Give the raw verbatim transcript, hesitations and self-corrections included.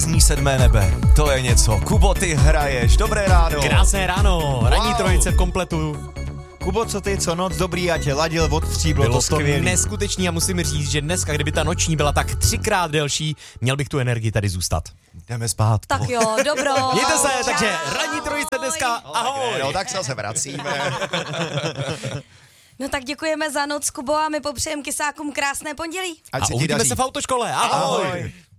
železní sedmé nebe. To je něco. Kubo, ty hraješ. Dobré ráno. Krásné ráno. Ranní Wow. trojice v kompletu. Kubo, co ty, co noc, dobrý, já tě ladil od tří, bylo, Bylo to to skvělý. neskutečný a musím říct, že dneska, kdyby ta noční byla tak třikrát delší, měl bych tu energii tady zůstat. Jdeme spát. Tak jo, dobro. Mějte se, Čau. takže ranní trojice dneska, ahoj. No tak se zase vracíme. No tak děkujeme za noc, Kubo, a my popřejeme kysákům krásné pondělí. Ať A se ti uvidíme daří. se v autoškole, ahoj. Ahoj.